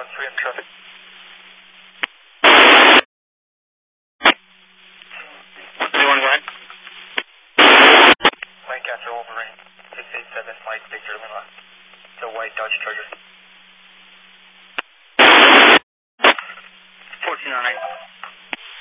913 in traffic. Anyone go ahead? Lancaster Wolverine, 687 Mike Victor Lima. It's a white Dodge Charger. 1409.